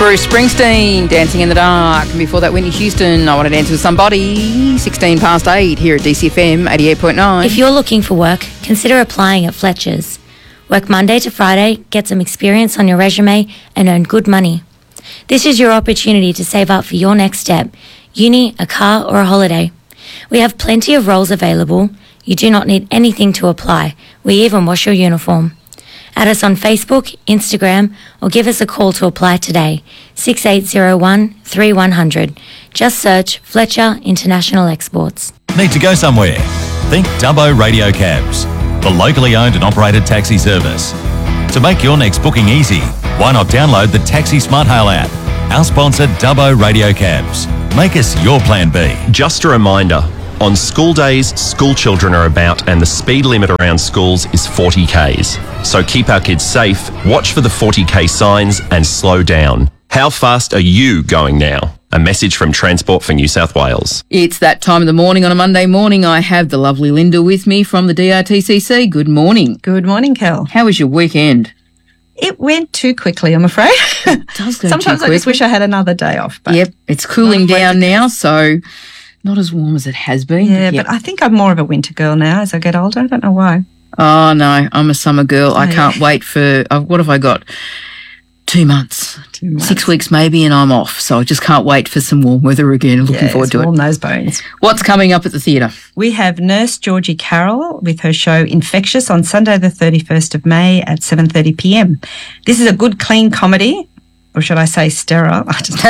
Bruce Springsteen, Dancing in the Dark. And before that, Whitney Houston, I Want to Dance with Somebody. 16 past 8 here at DCFM 88.9. If you're looking for work, consider applying at Fletcher's. Work Monday to Friday, get some experience on your resume, and earn good money. This is your opportunity to save up for your next step, uni, a car, or a holiday. We have plenty of roles available. You do not need anything to apply. We even wash your uniform. Add us on Facebook, Instagram, or give us a call to apply today. 6801 3100. Just search Fletcher International Exports. Need to go somewhere? Think Dubbo Radio Cabs, the locally owned and operated taxi service. To make your next booking easy, why not download the Taxi Smart Hail app? Our sponsor, Dubbo Radio Cabs. Make us your plan B. Just a reminder, on school days, school children are about and the speed limit around schools is 40 Ks. So keep our kids safe, watch for the 40K signs and slow down. How fast are you going now? A message from Transport for New South Wales. It's that time of the morning on a Monday morning. I have the lovely Linda with me from the DRTCC. Good morning. Good morning, Kel. How was your weekend? It went too quickly, I'm afraid. It does go Sometimes too I just quickly. wish I had another day off. But Yep, it's cooling down now, so not as warm as it has been. Yeah, yep. but I think I'm more of a winter girl now as I get older. I don't know why. Oh, no, I'm a summer girl. I yeah. can't wait for, what have I got? 2 months. 2 months. 6 weeks maybe, and I'm off. So I just can't wait for some warm weather again. Looking forward to warm it. those bones. What's coming up at the theatre? We have Nurse Georgie Carroll with her show Infectious on Sunday the 31st of May at 7:30 p.m. This is a good, clean comedy, or should I say sterile?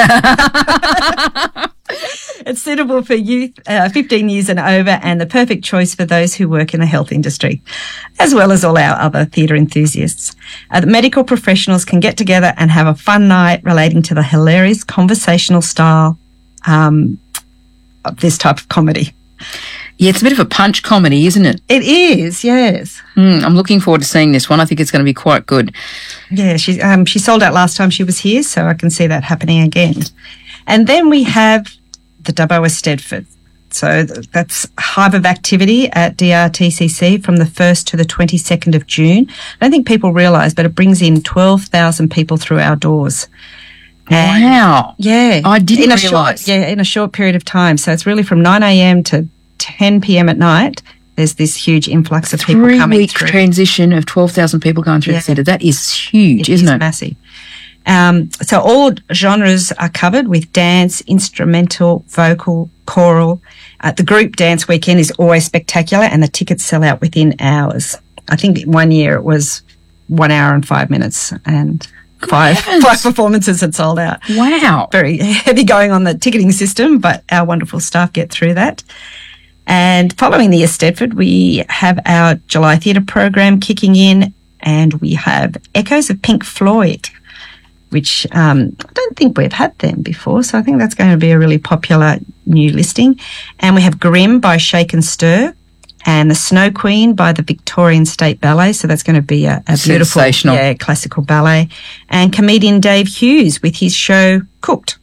It's suitable for youth 15 years and over and the perfect choice for those who work in the health industry, as well as all our other theatre enthusiasts. The medical professionals can get together and have a fun night relating to the hilarious conversational style of this type of comedy. Yeah, it's a bit of a punch comedy, isn't it? It is, yes. I'm looking forward to seeing this one. I think it's going to be quite good. Yeah, she sold out last time she was here, so I can see that happening again. And then we have the Dubbo Eisteddfod. So that's hive of activity at DRTCC from the 1st to the 22nd of June. I don't think people realise, but it brings in 12,000 people through our doors. And Wow. yeah. I didn't in realise. in a short period of time. So it's really from 9 a.m. to 10 p.m. at night. There's this huge influx of people coming 3 week through. transition of 12,000 people going through the theatre. That is huge, isn't it? Massive. So all genres are covered with dance, instrumental, vocal, choral. The group dance weekend is always spectacular and the tickets sell out within hours. I think one year it was 1 hour and 5 minutes and five performances had sold out. Wow. Very heavy going on the ticketing system, but our wonderful staff get through that. And following the Eisteddfod, we have our July theatre program kicking in and we have Echoes of Pink Floyd, which I don't think we've had them before. So I think that's going to be a really popular new listing. And we have Grimm by Shake and Stir and The Snow Queen by the Victorian State Ballet. So that's going to be a beautiful Sensational. classical ballet. And comedian Dave Hughes with his show Cooked.